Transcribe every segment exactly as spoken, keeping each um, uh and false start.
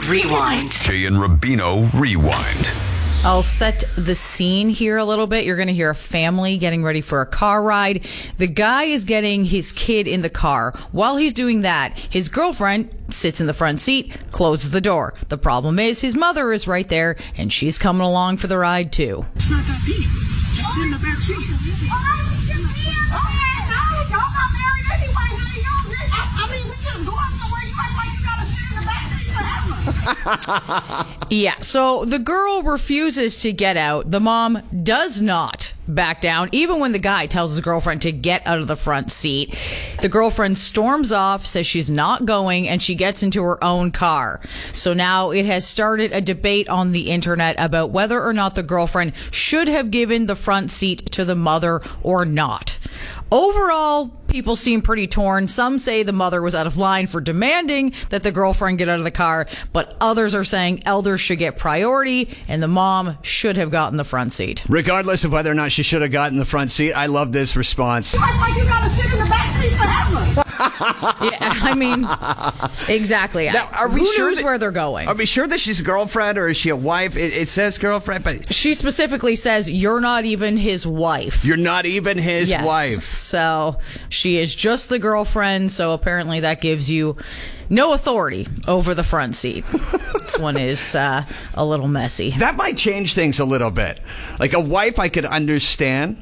Rewind. Jay and Rubino Rewind. I'll set the scene here a little bit. You're going to hear a family getting ready for a car ride. The guy is getting his kid in the car. While he's doing that, his girlfriend sits in the front seat, closes the door. The problem is his mother is right there, and she's coming along for the ride too. It's not that deep. Just sit in the back seat. Yeah, so the girl refuses to get out. The mom does not back down, even when the guy tells his girlfriend to get out of the front seat. The girlfriend storms off, says she's not going, and she gets into her own car. So now it has started a debate on the internet about whether or not the girlfriend should have given the front seat to the mother or not. Overall, people seem pretty torn. Some say the mother was out of line for demanding that the girlfriend get out of the car, but others are saying elders should get priority and the mom should have gotten the front seat. Regardless of whether or not she should have gotten the front seat, I love this response. You act like you gotta sit in the back seat forever. Yeah, I mean, exactly. Now, are we Who sure knows that- where they're going? Are we sure that she's a girlfriend or is she a wife? It, it says girlfriend, but She specifically says you're not even his wife. you're not even his Yes. wife. So she is just the girlfriend, so apparently that gives you no authority over the front seat. This one is uh, a little messy. That might change things a little bit. Like a wife I could understand,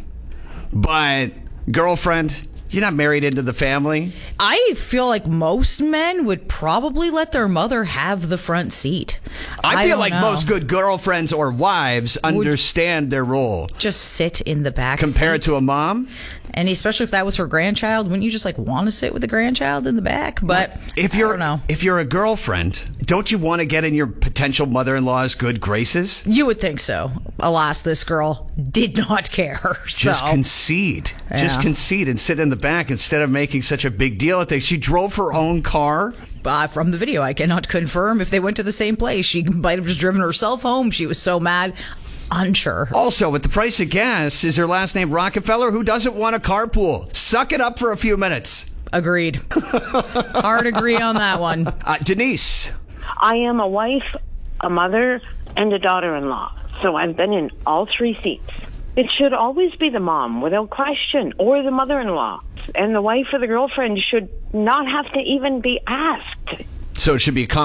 but girlfriend, you're not married into the family. I feel like most men would probably let their mother have the front seat. I, feel don't like know. most good girlfriends or wives understand their role. Just sit in the back Compared seat. to a mom? And especially if that was her grandchild, wouldn't you just like want to sit with the grandchild in the back? But If you're, I don't know. if you're a girlfriend, don't you want to get in your potential mother-in-law's good graces? You would think so. Alas, this girl did not care. Just so. concede. Just Yeah. concede and sit in the back instead of making such a big deal of things. She drove her own car. Uh, from the video, I cannot confirm if they went to the same place. She might have just driven herself home. She was so mad. Unsure. Also, with the price of gas, is her last name Rockefeller? Who doesn't want a carpool? Suck it up for a few minutes. Agreed. Hard agree on that one. Uh, Denise. I am a wife, a mother, and a daughter-in-law. So I've been in all three seats. It should always be the mom, without question, or the mother-in-law. And the wife or the girlfriend should not have to even be asked. So it should be a